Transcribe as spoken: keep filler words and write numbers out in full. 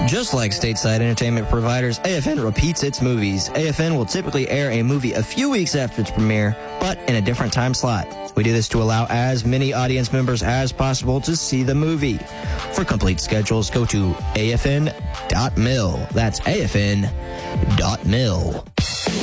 Just like stateside entertainment providers, A F N repeats its movies. A F N will typically air a movie a few weeks after its premiere, but in a different time slot. We do this to allow as many audience members as possible to see the movie. For complete schedules, go to A F N dot mil. That's A F N dot mil.